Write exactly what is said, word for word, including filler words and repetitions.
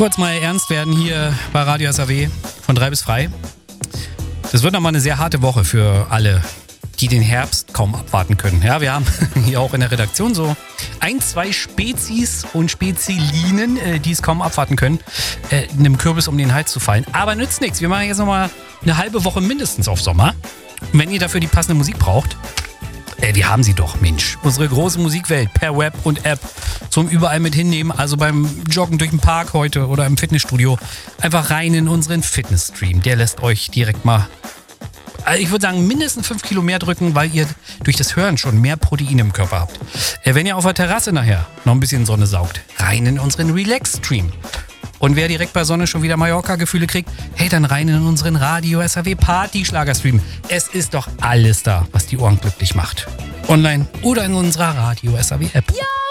Kurz mal ernst werden hier bei Radio S A W von drei bis frei. Das wird nochmal eine sehr harte Woche für alle, die den Herbst kaum abwarten können. Ja, wir haben hier auch in der Redaktion so ein, zwei Spezies und Spezilinen, äh, die es kaum abwarten können, äh, einem Kürbis um den Hals zu fallen. Aber nützt nichts. Wir machen jetzt nochmal eine halbe Woche mindestens auf Sommer. Und wenn ihr dafür die passende Musik braucht, äh, wir haben sie doch, Mensch. Unsere große Musikwelt per Web und App zum überall mit hinnehmen. Also beim Joggen durch den Park heute oder im Fitnessstudio. Einfach rein in unseren Fitnessstream. Der lässt euch direkt mal, also ich würde sagen, mindestens fünf Kilo mehr drücken, weil ihr durch das Hören schon mehr Proteine im Körper habt. Äh, wenn ihr auf der Terrasse nachher noch ein bisschen Sonne saugt, rein in unseren Relax-Stream. Und wer direkt bei Sonne schon wieder Mallorca-Gefühle kriegt, hey, dann rein in unseren Radio S A W Party-Schlager-Stream. Es ist doch alles da, was die Ohren glücklich macht. Online oder in unserer Radio S A W App. Ja!